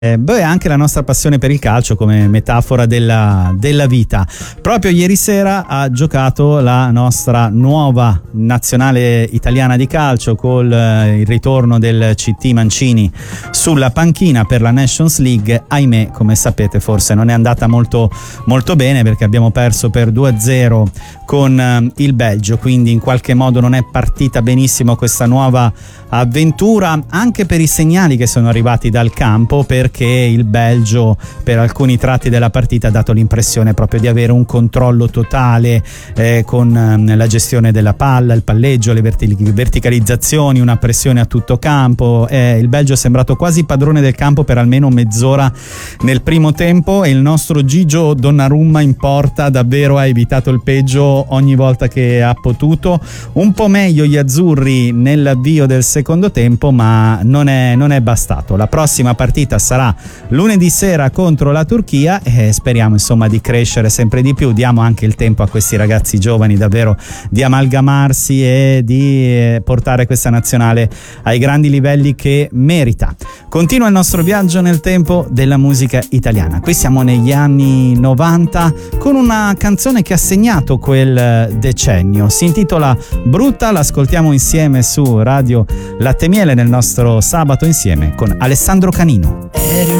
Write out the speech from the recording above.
Anche la nostra passione per il calcio come metafora della vita. Proprio ieri sera ha giocato la nostra nuova nazionale italiana di calcio col il ritorno del CT Mancini sulla panchina per la Nations League. Ahimè, come sapete, forse non è andata molto bene, perché abbiamo perso per 2-0 con il Belgio, quindi in qualche modo non è partita benissimo questa nuova avventura, anche per i segnali che sono arrivati dal campo, perché il Belgio per alcuni tratti della partita ha dato l'impressione proprio di avere un controllo totale con la gestione della palla, il palleggio, le verticalizzazioni, una pressione a tutto campo. Il Belgio è sembrato quasi padrone del campo per almeno mezz'ora nel primo tempo, e il nostro Gigio Donnarumma in porta davvero ha evitato il peggio ogni volta che ha potuto. Un po' meglio gli azzurri nell'avvio del secondo tempo, ma non è bastato. La prossima partita sarà lunedì sera contro la Turchia e speriamo insomma di crescere sempre di più. Diamo anche il tempo a questi ragazzi giovani davvero di amalgamarsi e di portare questa nazionale ai grandi livelli che merita. Continua il nostro viaggio nel tempo della musica italiana. Qui siamo negli anni 90 con una canzone che ha segnato quel decennio. Si intitola Brutta, l'ascoltiamo insieme su Radio Latte Miele nel nostro Sabato Insieme con Alessandro Canino. Eri